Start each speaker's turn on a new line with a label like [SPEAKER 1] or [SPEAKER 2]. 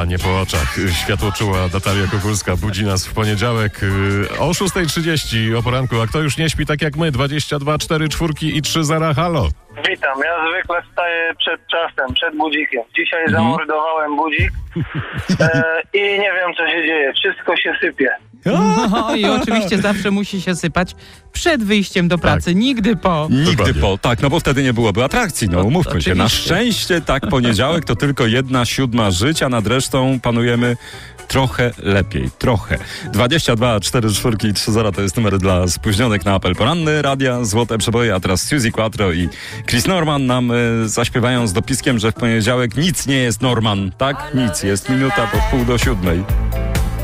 [SPEAKER 1] a nie po oczach. Światłoczuła Natalia Kukulska budzi nas w poniedziałek o 6:30 o poranku. A kto już nie śpi tak jak my? 22, 4 czwórki i 3 zera, halo.
[SPEAKER 2] Witam, ja zwykle wstaję przed czasem, przed budzikiem. Dzisiaj zamordowałem budzik i nie wiem, co się dzieje. Wszystko się sypie.
[SPEAKER 3] No i oczywiście zawsze musi się sypać przed wyjściem do pracy,
[SPEAKER 1] Tak.
[SPEAKER 3] nigdy po.
[SPEAKER 4] Nigdy po, tak, no bo wtedy nie byłoby atrakcji, no umówmy się. Na szczęście, tak, poniedziałek to tylko 1/7 życia, nad resztą panujemy trochę lepiej, trochę. 22 4 czwórki i 3 zera to jest numer dla spóźnionych na apel poranny Radia Złote Przeboje, a teraz Suzy Quattro i Chris Norman nam zaśpiewają z dopiskiem, że w poniedziałek nic nie jest Norman, tak? Nic, jest minuta po 6:30.